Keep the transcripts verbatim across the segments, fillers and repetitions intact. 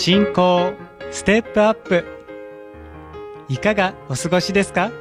信仰ステップアップ、いかがお過ごしですか？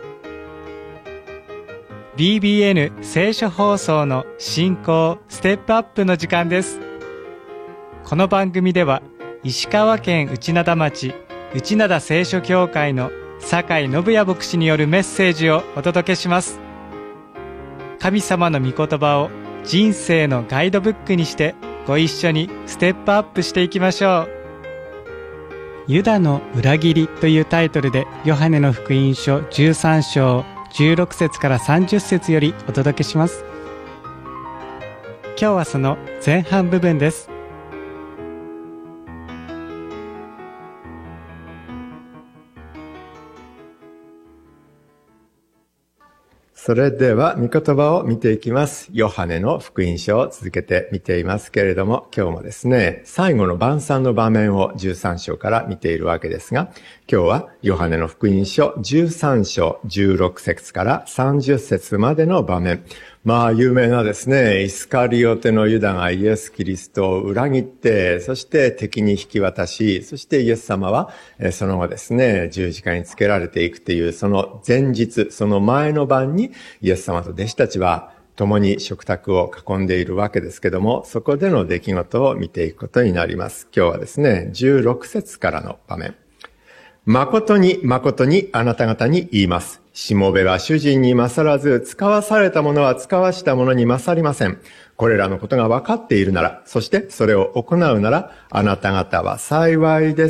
ビービーエヌ 聖書放送の信仰ステップアップの時間です。この番組では石川県内灘町内灘聖書教会の酒井信也牧師によるメッセージをお届けします。神様の御言葉を人生のガイドブックにしてご一緒にステップアップしていきましょう。ユダの裏切りというタイトルでヨハネの福音書じゅうさん章じゅうろく節からさんじゅう節よりお届けします。今日はその前半部分です。 それでは御言葉を見ていきます。ヨハネの福音書を続けて見ていますけれども、今日もですね、最後の晩餐の場面をじゅうさん章から見ているわけですが、今日はヨハネの福音書じゅうさん章じゅうろく節からさんじゅう節までの場面。まあ有名なですね、イスカリオテのユダがイエス・キリストを裏切って、そして敵に引き渡し、そしてイエス様はその後ですね、十字架につけられていくっていう、その前日、その前の晩にイエス様と弟子たちは共に食卓を囲んでいるわけですけども、そこでの出来事を見ていくことになります。今日はですね、じゅうろく節からの場面。誠に誠にあなた方に言います。しもべは主人に勝らず、使わされたものは使わしたものに勝りません。これらのことが分かっているなら、そしてそれを行うなら、あなた方は幸いです。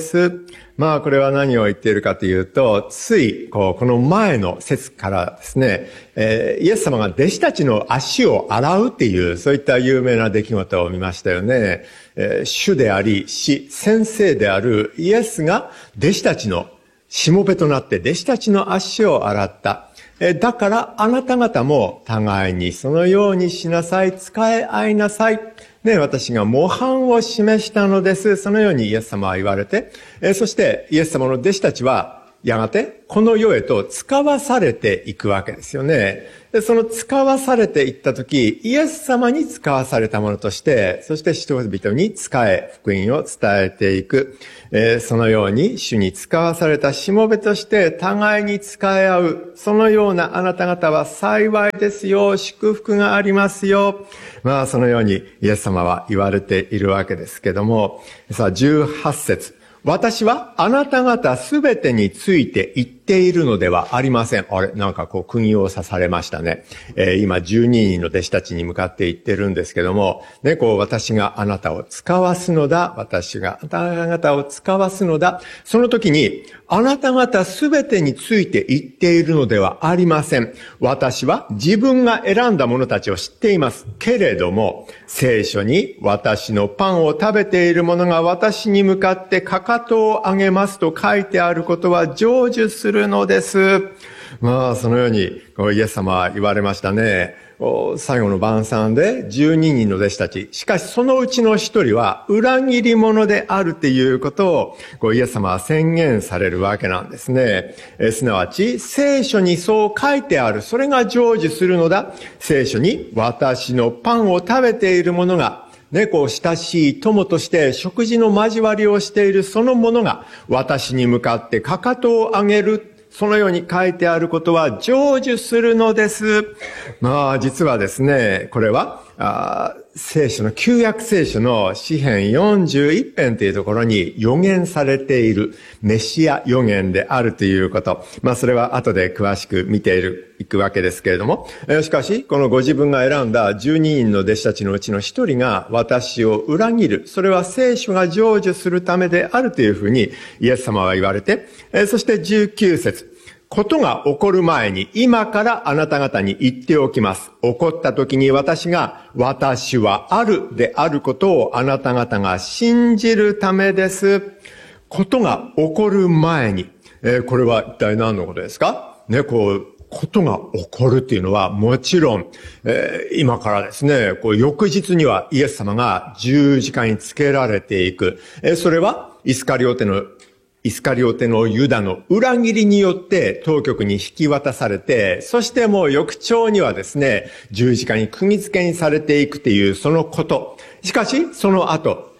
まあこれは何を言っているかというと、ついこうこの前の節からですね、えー、イエス様が弟子たちの足を洗うっていう、そういった有名な出来事を見ましたよね。えー、主であり、師、先生であるイエスが弟子たちのしもべとなって弟子たちの足を洗った。だからあなた方も互いにそのようにしなさい、使い合いなさい。ね、私が模範を示したのです。そのようにイエス様は言われて、そしてイエス様の弟子たちはやがてこの世へと使わされていくわけですよね。で、その使わされていったとき、イエス様に使わされたものとして、そして人々に仕え、福音を伝えていく。えー、そのように主に使わされたしもべとして互いに仕え合う。そのようなあなた方は幸いですよ。祝福がありますよ。まあそのようにイエス様は言われているわけですけども、さあじゅうはち節。私はあなた方すべてについて言っているのではありません。あれ、なんかこう釘を刺されましたね。えー、今じゅうににんの弟子たちに向かって言ってるんですけども、ね、こう私があなたを使わすのだ。私があなた方を使わすのだ。その時に、あなた方すべてについて言っているのではありません。私は自分が選んだ者たちを知っています。けれども、聖書に私のパンを食べている者が私に向かってかかとを上げますと書いてあることは成就するのです。まあ、そのようにイエス様は言われましたね。最後の晩餐でじゅうににんの弟子たち。しかしそのうちの一人は裏切り者であるっていうことをイエス様は宣言されるわけなんですね。えすなわち聖書にそう書いてある。それが成就するのだ。聖書に私のパンを食べている者がね、こう親しい友として食事の交わりをしているその者が私に向かってかかとを上げる。そのように書いてあることは成就するのです。まあ実はですね、これはあ聖書の旧約聖書の詩編よんじゅういち編というところに予言されているメシア予言であるということ。まあそれは後で詳しく見ている、いくわけですけれども。しかし、このご自分が選んだじゅうににんの弟子たちのうちの一人が私を裏切る。それは聖書が成就するためであるというふうにイエス様は言われて、そしてじゅうきゅう節。ことが起こる前に今からあなた方に言っておきます。起こった時に私が私はあるであることをあなた方が信じるためです。ことが起こる前に、えー、これは一体何のことですかね、こう、ことが起こるっていうのはもちろん、えー、今からですね、こう翌日にはイエス様が十字架につけられていく。えー、それはイスカリオテのイスカリオテのユダの裏切りによって当局に引き渡されて、そしてもう翌朝にはですね、十字架に釘付けにされていくというそのこと。しかし、その後、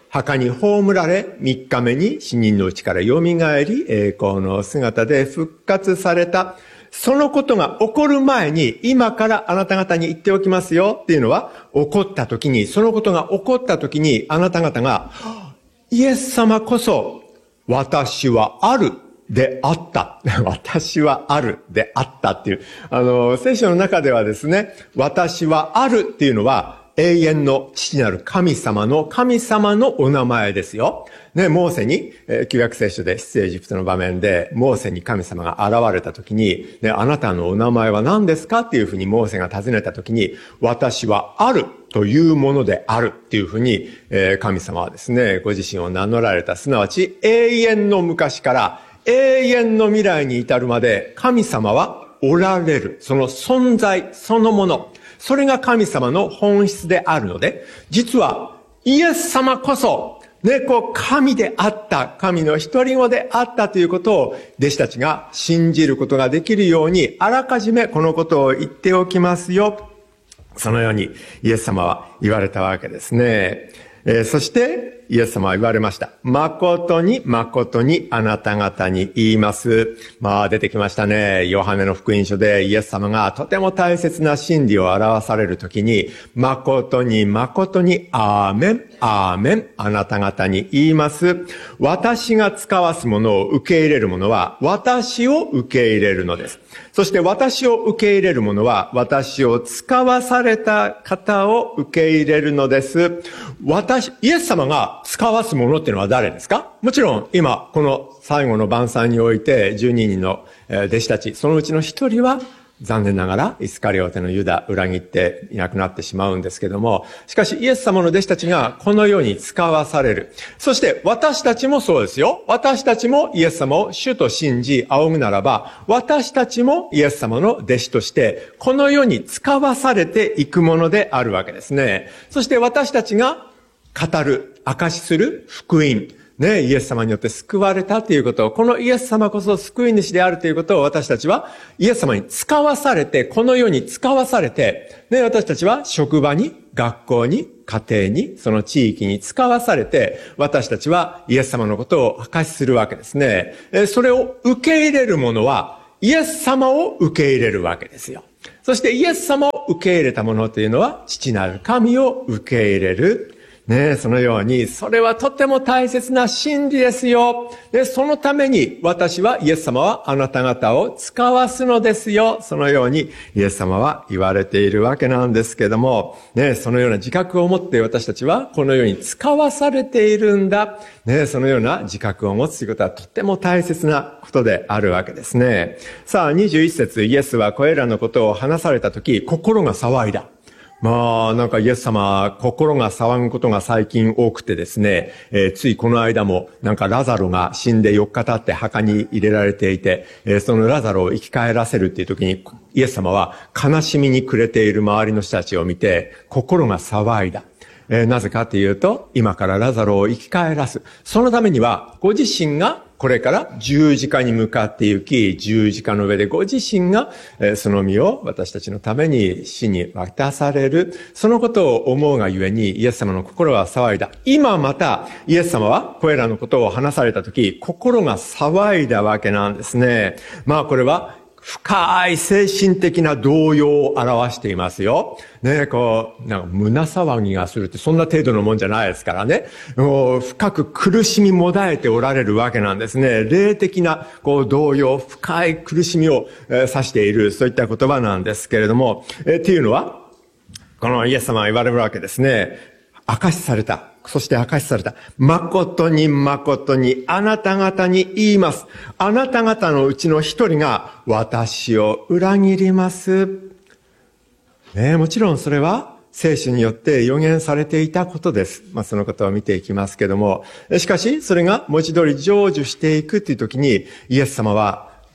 墓に葬られ、三日目に死人のうちから蘇り、栄光の姿で復活された。そのことが起こる前に、今からあなた方に言っておきますよっていうのは、起こった時に、そのことが起こった時に、あなた方が、イエス様こそ、私はあるであった。私はあるであったっていう。あの、聖書の中ではですね、私はあるっていうのは、永遠の父なる神様の神様のお名前ですよ。ね、モーセに、えー、旧約聖書で出エジプトの場面で、モーセに神様が現れたときに、ね、あなたのお名前は何ですかっていうふうにモーセが尋ねたときに、私はあるというものであるっていうふうに、えー、神様はですね、ご自身を名乗られた。すなわち、永遠の昔から永遠の未来に至るまで、神様はおられる。その存在そのもの。それが神様の本質であるので、実はイエス様こそ、ね、こう神であった、神の一人子であったということを弟子たちが信じることができるように、あらかじめこのことを言っておきますよ。そのようにイエス様は言われたわけですね。えー、そしてイエス様は言われました。誠に誠にあなた方に言います。まあ出てきましたね。ヨハネの福音書でイエス様がとても大切な真理を表されるときに、誠に誠にアーメン、アーメン、あなた方に言います。私が使わすものを受け入れるものは私を受け入れるのです。そして私を受け入れるものは私を使わされた方を受け入れるのです。私、イエス様が使わすものっていうのは誰ですか？もちろん今この最後の晩餐においてじゅうににんの弟子たち、そのうちの一人は残念ながらイスカリオテのユダ裏切っていなくなってしまうんですけども、しかしイエス様の弟子たちがこのように使わされる。そして私たちもそうですよ。私たちもイエス様を主と信じ仰ぐならば、私たちもイエス様の弟子としてこの世に使わされていくものであるわけですね。そして私たちが語る、証しする福音。ね、イエス様によって救われたということを、このイエス様こそ救い主であるということを私たちはイエス様に使わされて、この世に使わされて、ね、私たちは職場に、学校に、家庭に、その地域に使わされて、私たちはイエス様のことを証しするわけですね。それを受け入れる者は、イエス様を受け入れるわけですよ。そしてイエス様を受け入れた者というのは、父なる神を受け入れる。ねえ、そのように、それはとても大切な真理ですよ。で、そのために私は、イエス様はあなた方を使わすのですよ。そのように、イエス様は言われているわけなんですけども、ねえ、そのような自覚を持って私たちは、このように使わされているんだ。ねえ、そのような自覚を持つということはとても大切なことであるわけですね。さあ、にじゅういっ節、イエスはこれらのことを話されたとき、心が騒いだ。まあ、なんかイエス様、心が騒ぐことが最近多くてですね、えー、ついこの間も、なんかラザロが死んでよっか経って墓に入れられていて、えー、そのラザロを生き返らせるっていう時に、イエス様は悲しみに暮れている周りの人たちを見て、心が騒いだ。えー、なぜかというと、今からラザロを生き返らす。そのためには、ご自身がこれから十字架に向かって行き、十字架の上でご自身が、えー、その身を私たちのために死に渡される。そのことを思うがゆえに、イエス様の心は騒いだ。今また、イエス様はこれらのことを話されたとき、心が騒いだわけなんですね。まあこれは、深い精神的な動揺を表していますよ。ね、こう、なんか胸騒ぎがするってそんな程度のもんじゃないですからね。もう深く苦しみもだえておられるわけなんですね。霊的なこう動揺、深い苦しみを、えー、指している、そういった言葉なんですけれども、えー、っていうのは、このイエス様は言われるわけですね。証しされた。そして証しされた。誠に誠にあなた方に言います。あなた方のうちの一人が私を裏切ります。ねえ、もちろんそれは聖書によって予言されていたことです。まあそのことを見ていきますけども。しかしそれが文字通り成就していくという時にイエス様は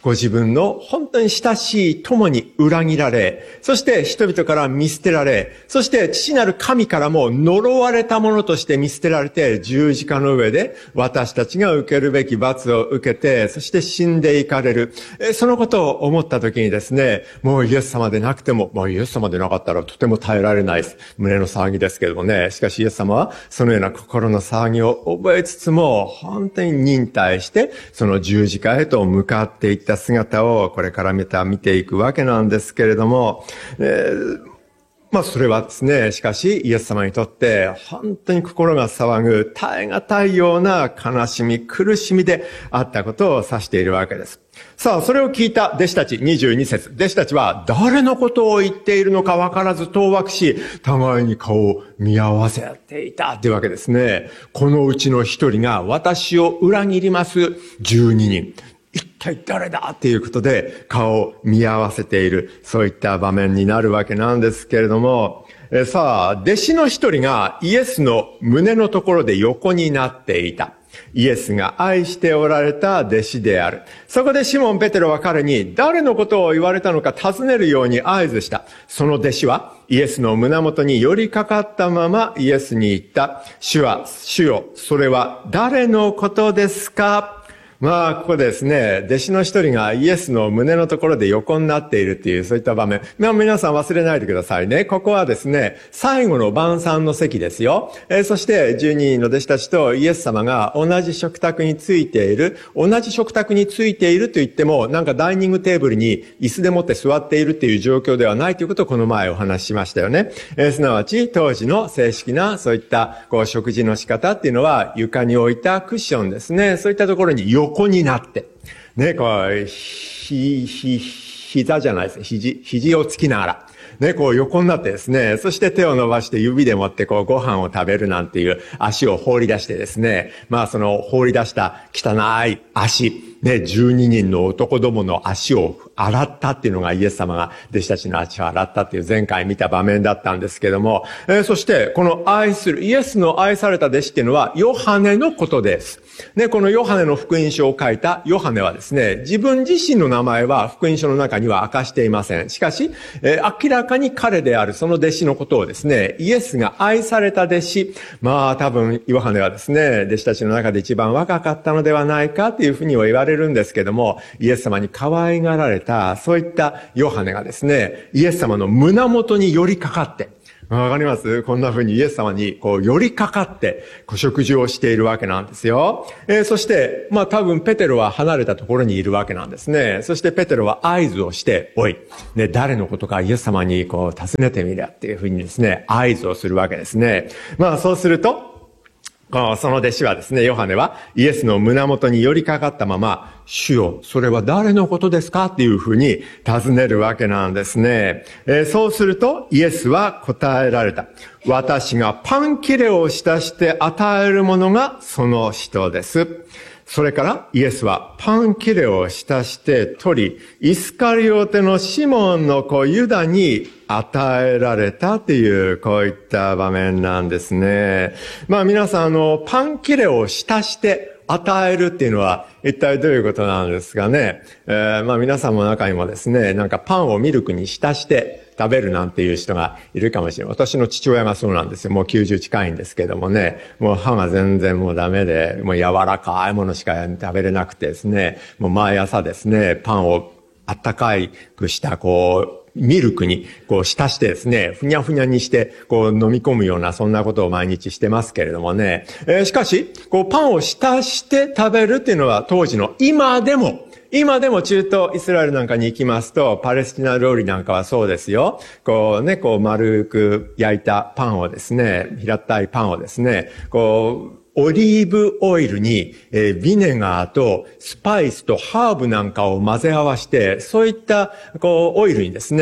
ご自分の本当に親しい友に裏切られ、そして人々から見捨てられ、そして父なる神からも呪われたものとして見捨てられて、十字架の上で私たちが受けるべき罰を受けて、そして死んでいかれる。そのことを思った時にですね、もうイエス様でなくても、もうイエス様でなかったらとても耐えられないです。胸の騒ぎですけどもね。しかしイエス様はそのような心の騒ぎを覚えつつも、本当に忍耐して、その十字架へと向かっていった姿をこれからまた見ていくわけなんですけれども、えー、まあそれはですね、しかしイエス様にとって本当に心が騒ぐ耐え難いような悲しみ、苦しみであったことを指しているわけです。さあ、それを聞いた弟子たちにじゅうに節。弟子たちは誰のことを言っているのか分からず当惑し、互いに顔を見合わせていたっていうわけですね。このうちの一人が私を裏切りますじゅうににん。一体誰だっていうことで顔を見合わせている、そういった場面になるわけなんですけれども、えさあ、弟子の一人がイエスの胸のところで横になっていた。イエスが愛しておられた弟子である。そこでシモン・ペテロは彼に誰のことを言われたのか尋ねるように合図した。その弟子はイエスの胸元に寄りかかったままイエスに言った。主は、主よ、それは誰のことですか？まあ、ここですね、弟子の一人がイエスの胸のところで横になっているっていう、そういった場面。まあ、皆さん忘れないでくださいね。ここはですね、最後の晩餐の席ですよ。えー、そして、じゅうににんの弟子たちとイエス様が同じ食卓についている、同じ食卓についていると言っても、なんかダイニングテーブルに椅子でもって座っているっていう状況ではないということをこの前お話ししましたよね。えー、すなわち、当時の正式なそういったこう食事の仕方っていうのは、床に置いたクッションですね。そういったところに横になって、ね、こう、ひ、ひ、膝じゃないですね。肘、肘をつきながら、ね、こう横になってですね、そして手を伸ばして指で持ってこうご飯を食べるなんていう足を放り出してですね、まあその放り出した汚い足、ね、じゅうににんの男どもの足を洗ったっていうのがイエス様が弟子たちの足を洗ったっていう前回見た場面だったんですけども、えー、そしてこの愛する、イエスの愛された弟子っていうのはヨハネのことです。ね、このヨハネの福音書を書いたヨハネはですね、自分自身の名前は福音書の中には明かしていません。しかし、えー、明らかに彼であるその弟子のことをですね、イエスが愛された弟子、まあ多分ヨハネはですね、弟子たちの中で一番若かったのではないかというふうには言われるんですけども、イエス様に可愛がられた、そういったヨハネがですね、イエス様の胸元に寄りかかって、わかります？こんな風にイエス様にこう寄りかかってこう食事をしているわけなんですよ。えー、そして、まあ多分ペテロは離れたところにいるわけなんですね。そしてペテロは合図をして、おい、ね、誰のことかイエス様にこう尋ねてみりゃっていう風にですね、合図をするわけですね。まあそうすると、その弟子はですね、ヨハネはイエスの胸元に寄りかかったまま、主よ、それは誰のことですかっていうふうに尋ねるわけなんですね。えー、そうするとイエスは答えられた。私がパン切れを浸して与えるものがその人です。それからイエスはパン切れを浸して取り、イスカリオテのシモンの子ユダに与えられたっていうこういった場面なんですね。まあ皆さんあのパン切れを浸して与えるっていうのは一体どういうことなんですかね。えー、まあ皆さんの中にもですね、なんかパンをミルクに浸して食べるなんていう人がいるかもしれない。私の父親がそうなんですよ。もうきゅうじゅう近いんですけどもね、もう歯が全然もうダメで、もう柔らかいものしか食べれなくてですね、もう毎朝ですね、パンをあったかくしたこう、ミルクにこう浸してですね、ふにゃふにゃにしてこう飲み込むようなそんなことを毎日してますけれどもね。えー、しかし、こうパンを浸して食べるっていうのは当時の今でも、今でも中東イスラエルなんかに行きますと、パレスチナ料理なんかはそうですよ。こうね、こう丸く焼いたパンをですね、平たいパンをですね、こう、オリーブオイルに、えー、ビネガーとスパイスとハーブなんかを混ぜ合わせて、そういった、こう、オイルにですね、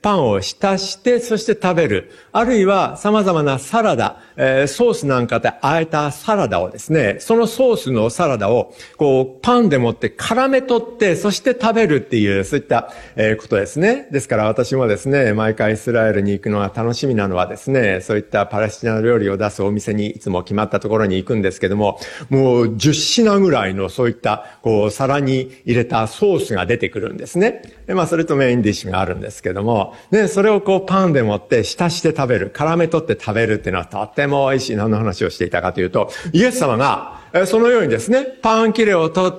パンを浸して、そして食べる。あるいは様々なサラダ、えー、ソースなんかで和えたサラダをですね、そのソースのサラダを、こう、パンでもって絡め取って、そして食べるっていう、そういった、えー、ことですね。ですから私もですね、毎回イスラエルに行くのが楽しみなのはですね、そういったパレスチナ料理を出すお店にいつも決まったところに行くんですけども、もうじゅっ品ぐらいのそういった、こう、皿に入れたソースが出てくるんですね。で、まあ、それとメインディッシュがあるんですけども、で、それをこう、パンでもって浸して食べる、絡め取って食べるっていうのはとっても美味しい。何の話をしていたかというと、イエス様が、そのようにですね、パン切れを取って、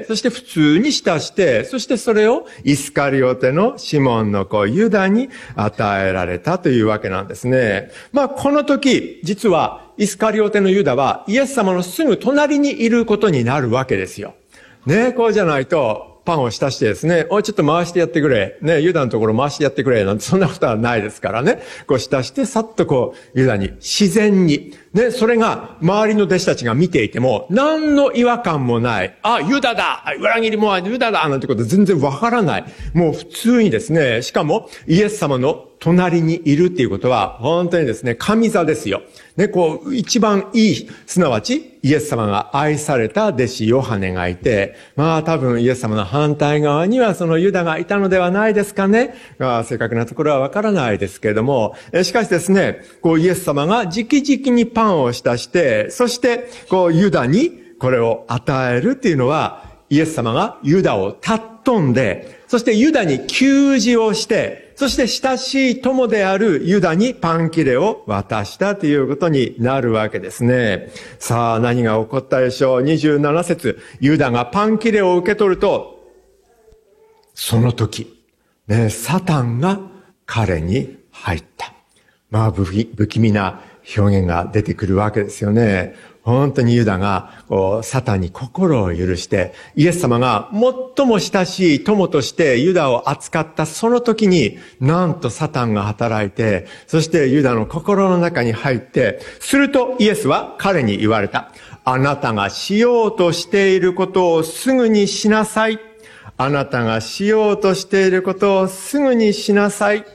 そして普通に浸して、そしてそれをイスカリオテのシモンの子ユダに与えられたというわけなんですね。まあ、この時、実はイスカリオテのユダはイエス様のすぐ隣にいることになるわけですよ。ね、こうじゃないと、パンを浸してですね、おいちょっと回してやってくれ。ね、ユダのところ回してやってくれ。なんてそんなことはないですからね。こう浸してさっとこうユダに自然に。ね、それが周りの弟子たちが見ていても何の違和感もない。あ、ユダだ裏切りもユダだなんてこと全然わからない。もう普通にですね、しかもイエス様の隣にいるっていうことは本当にですね、神座ですよ。ね、こう一番いい、すなわちイエス様が愛された弟子ヨハネがいて、まあ多分イエス様の反対側にはそのユダがいたのではないですかね。まあ、正確なところはわからないですけれども、しかしですね、こうイエス様が直々にパンを浸して、そしてこうユダにこれを与えるっていうのは、イエス様がユダを尊んで、そしてユダに給仕をして、そして親しい友であるユダにパン切れを渡したということになるわけですね。さあ何が起こったでしょう。にじゅうなな節、ユダがパン切れを受け取ると、その時、ね、サタンが彼に入った。まあ不気味な表現が出てくるわけですよね。本当にユダがこうサタンに心を許して、イエス様が最も親しい友としてユダを扱ったその時に、なんとサタンが働いて、そしてユダの心の中に入って、するとイエスは彼に言われた。あなたがしようとしていることをすぐにしなさい。あなたがしようとしていることをすぐにしなさい。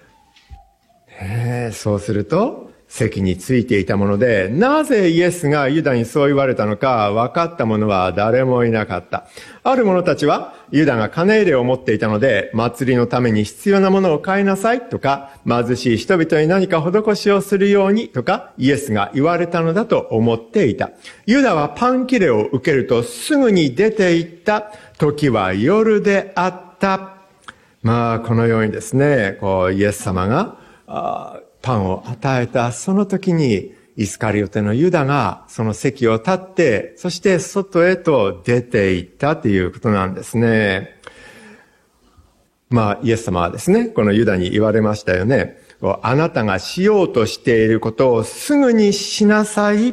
えー、そうすると、席についていたもので、なぜイエスがユダにそう言われたのか分かった者は誰もいなかった。ある者たちは、ユダが金入れを持っていたので、祭りのために必要なものを買いなさいとか、貧しい人々に何か施しをするようにとか、イエスが言われたのだと思っていた。ユダはパン切れを受けるとすぐに出て行った。時は夜であった。まあ、このようにですね、こう、イエス様が、あパンを与えたその時にイスカリオテのユダがその席を立って、そして外へと出て行ったということなんですね。まあイエス様はですね、このユダに言われましたよね。あなたがしようとしていることをすぐにしなさい。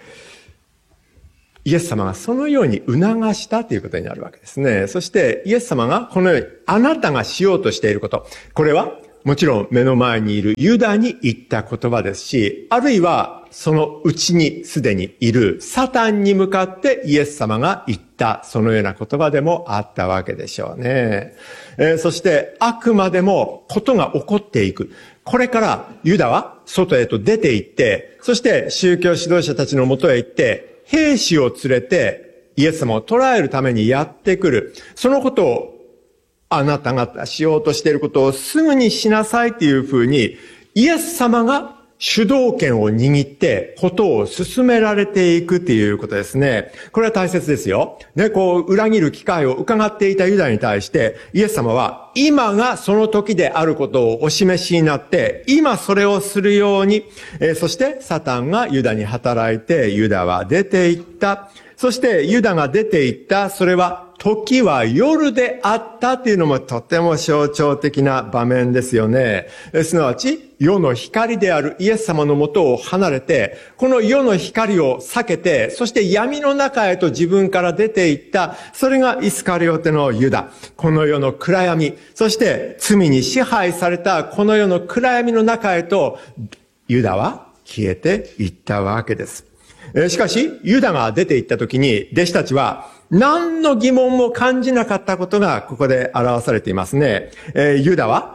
イエス様がそのように促したということになるわけですね。そしてイエス様がこのようにあなたがしようとしていること、これはもちろん目の前にいるユダに言った言葉ですし、あるいはそのうちにすでにいるサタンに向かってイエス様が言ったそのような言葉でもあったわけでしょうね。えー、そしてあくまでもことが起こっていく。これからユダは外へと出て行って、そして宗教指導者たちのもとへ行って、兵士を連れてイエス様を捕らえるためにやってくる。そのことをあなたがしようとしていることをすぐにしなさいというふうに、イエス様が主導権を握ってことを進められていくということですね。これは大切ですよ。ね、こう裏切る機会を伺っていたユダに対して、イエス様は今がその時であることをお示しになって、今それをするように、えー、そしてサタンがユダに働いて、ユダは出て行った。そしてユダが出て行った、それは時は夜であったというのもとても象徴的な場面ですよね。すなわち世の光であるイエス様のもとを離れて、この世の光を避けて、そして闇の中へと自分から出て行った、それがイスカリオテのユダ。この世の暗闇、そして罪に支配されたこの世の暗闇の中へとユダは消えていったわけです。しかし、ユダが出て行った時に、弟子たちは何の疑問も感じなかったことがここで表されていますね。ユダは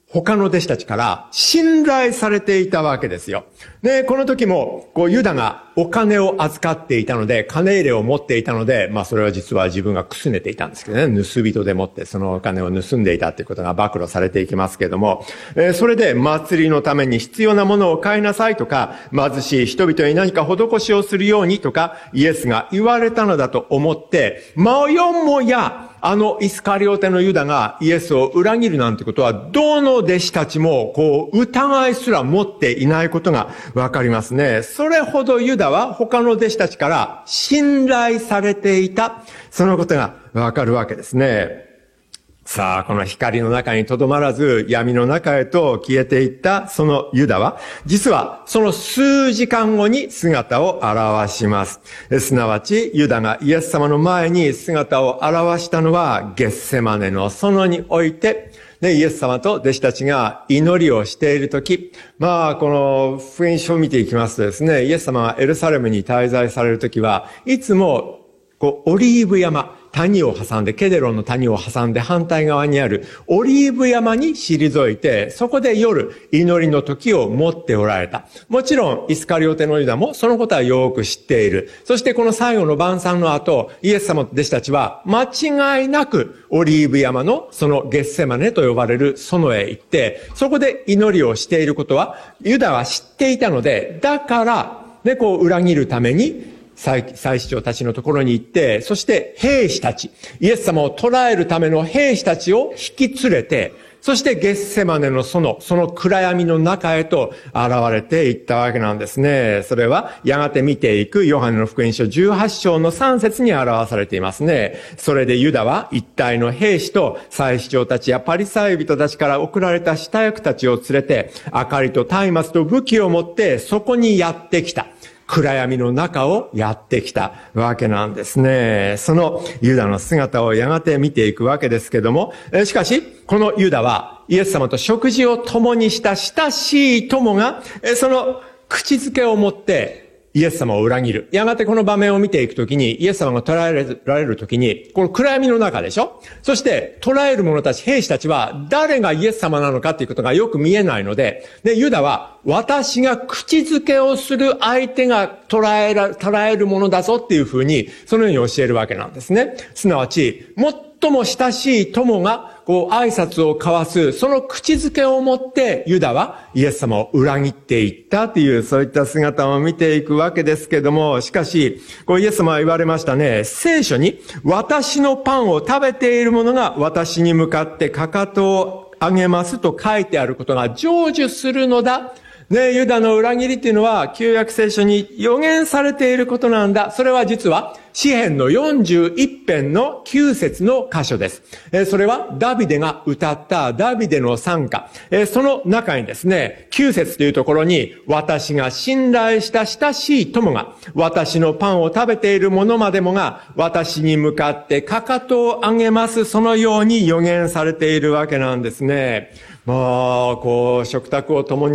他の弟子たちから信頼されていたわけですよ。で、この時も、こう、ユダがお金を預かっていたので、金入れを持っていたので、まあ、それは実は自分がくすねていたんですけどね、盗人でもってそのお金を盗んでいたということが暴露されていきますけれども、えー、それで祭りのために必要なものを買いなさいとか、貧しい人々に何か施しをするようにとか、イエスが言われたのだと思って、まよもや、あのイスカリオテのユダがイエスを裏切るなんてことは、どの弟子たちもこう疑いすら持っていないことがわかりますね。それほどユダは他の弟子たちから信頼されていた、そのことがわかるわけですね。さあ、この光の中にとどまらず闇の中へと消えていったそのユダは、実はその数時間後に姿を現します。すなわちユダがイエス様の前に姿を現したのはゲッセマネの園において、で、イエス様と弟子たちが祈りをしているとき、まあ、この福音書を見ていきますとですね、イエス様がエルサレムに滞在されるときは、いつもこうオリーブ山、谷を挟んで、ケデロンの谷を挟んで反対側にあるオリーブ山に退いて、そこで夜祈りの時を持っておられた。もちろんイスカリオテのユダもそのことはよく知っている。そしてこの最後の晩餐の後、イエス様と弟子たちは間違いなくオリーブ山のそのゲッセマネと呼ばれる園へ行って、そこで祈りをしていることはユダは知っていたので、だからね、こう裏切るために祭司長たちのところに行って、そして兵士たち、イエス様を捕らえるための兵士たちを引き連れて、そしてゲッセマネの園、その暗闇の中へと現れていったわけなんですね。それはやがて見ていくヨハネの福音書じゅうはち章のさん節に表されていますね。それでユダは一体の兵士と祭司長たちやパリサイ人たちから送られた下役たちを連れて、明かりと松明と武器を持ってそこにやってきた。暗闇の中をやってきたわけなんですね。そのユダの姿をやがて見ていくわけですけども、しかし、このユダはイエス様と食事を共にした親しい友が、その口づけを持ってイエス様を裏切る。やがてこの場面を見ていくときに、イエス様が捕らえられるときに、この暗闇の中でしょ？そして、捕らえる者たち、兵士たちは、誰がイエス様なのかということがよく見えないので、で、ユダは、私が口づけをする相手が捕らえら、捕らえるものだぞっていうふうに、そのように教えるわけなんですね。すなわち、最も親しい友が、こう挨拶を交わす、その口づけをもってユダはイエス様を裏切っていったという、そういった姿を見ていくわけですけども、しかし、こうイエス様は言われましたね。聖書に、私のパンを食べている者が私に向かってかかとを上げますと書いてあることが成就するのだ。ね、ユダの裏切りっていうのは旧約聖書に予言されていることなんだ。それは実は詩編のよんじゅういち編のきゅう節の箇所です。それはダビデが歌ったダビデの賛歌。その中にですね、きゅう節というところに、私が信頼した親しい友が、私のパンを食べている者までもが、私に向かってかかとを上げます、そのように予言されているわけなんですね。まあ、こう、食卓を共に